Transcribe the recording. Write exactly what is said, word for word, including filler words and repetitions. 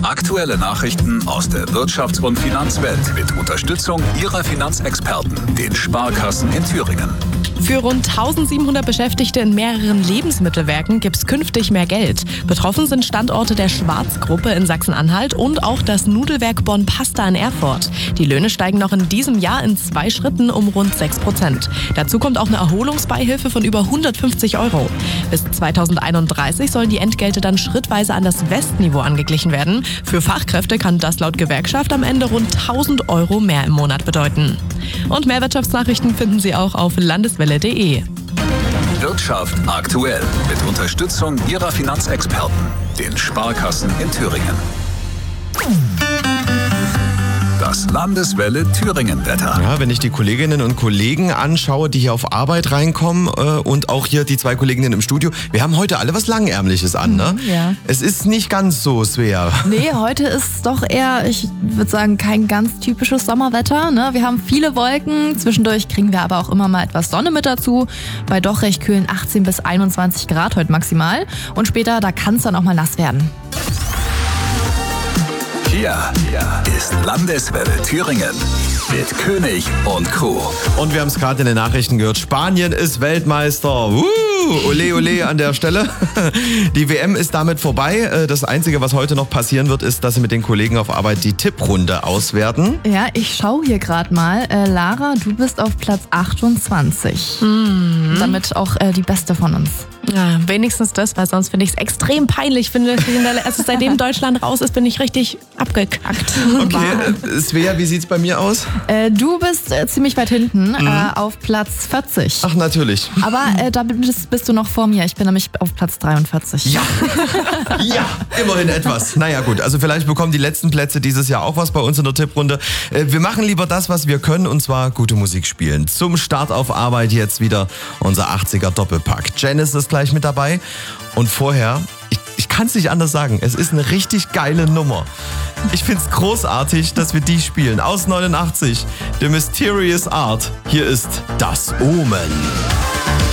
Aktuelle Nachrichten aus der Wirtschafts- und Finanzwelt mit Unterstützung Ihrer Finanzexperten, den Sparkassen in Thüringen. Für rund eintausendsiebenhundert Beschäftigte in mehreren Lebensmittelwerken gibt es künftig mehr Geld. Betroffen sind Standorte der Schwarz-Gruppe in Sachsen-Anhalt und auch das Nudelwerk Bonn Pasta in Erfurt. Die Löhne steigen noch in diesem Jahr in zwei Schritten um rund sechs Prozent. Dazu kommt auch eine Erholungsbeihilfe von über hundertfünfzig Euro. Bis zweitausendeinunddreißig sollen die Entgelte dann schrittweise an das Westniveau angeglichen werden. Für Fachkräfte kann das laut Gewerkschaft am Ende rund tausend Euro mehr im Monat bedeuten. Und mehr Wirtschaftsnachrichten finden Sie auch auf landeswelle punkt de. Wirtschaft aktuell mit Unterstützung Ihrer Finanzexperten, den Sparkassen in Thüringen. Das Landeswelle Thüringen-Wetter. Ja, wenn ich die Kolleginnen und Kollegen anschaue, die hier auf Arbeit reinkommen äh, und auch hier die zwei Kolleginnen im Studio, wir haben heute alle was Langärmliches an, ne? Ja. Es ist nicht ganz so schwer. Nee, heute ist doch eher, ich würde sagen, kein ganz typisches Sommerwetter. Ne? Wir haben viele Wolken, zwischendurch kriegen wir aber auch immer mal etwas Sonne mit dazu. Bei doch recht kühlen achtzehn bis einundzwanzig Grad heute maximal. Und später, da kann es dann auch mal nass werden. Hier ist Landeswelle Thüringen mit König und Co. Und wir haben es gerade in den Nachrichten gehört, Spanien ist Weltmeister. Uh, ole ole an der Stelle. Die W M ist damit vorbei. Das Einzige, was heute noch passieren wird, ist, dass sie mit den Kollegen auf Arbeit die Tipprunde auswerten. Ja, ich schaue hier gerade mal. Äh, Lara, du bist auf Platz achtundzwanzig. Mhm. Damit auch äh, die Beste von uns. Ja, wenigstens das, weil sonst finde ich es extrem peinlich. Finde, also seitdem Deutschland raus ist, bin ich richtig abgekackt. Okay, äh, Svea, wie sieht's bei mir aus? Äh, du bist äh, ziemlich weit hinten, mhm. äh, auf Platz vierzig. Ach, natürlich. Aber äh, da bist, bist du noch vor mir. Ich bin nämlich auf Platz dreiundvierzig. Ja, ja, immerhin etwas. Naja gut, also vielleicht bekommen die letzten Plätze dieses Jahr auch was bei uns in der Tipprunde. Äh, wir machen lieber das, was wir können, und zwar gute Musik spielen. Zum Start auf Arbeit jetzt wieder unser achtziger Doppelpack. Janice ist gleich mit dabei und vorher, ich, ich kann es nicht anders sagen, es ist eine richtig geile Nummer. Ich find's großartig, dass wir die spielen. Aus neunundachtzig, The Mysterious Art. Hier ist Das Omen.